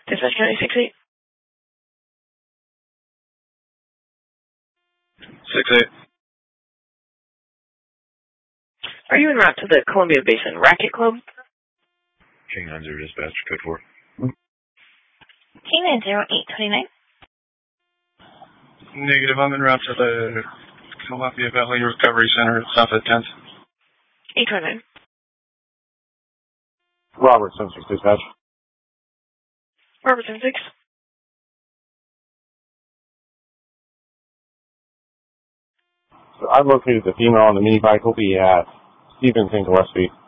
Dispatch County 6-8. 6-8. Are you en route to the Columbia Basin Racket Club? King 90 dispatch, code 4. King 90829. Negative, I'm en route to the Columbia Valley Recovery Center south of 10th. 829. Robert, 6 dispatch. Robert 6. So I've located the female on the mini bike. Will be at Stevens and Gillespie.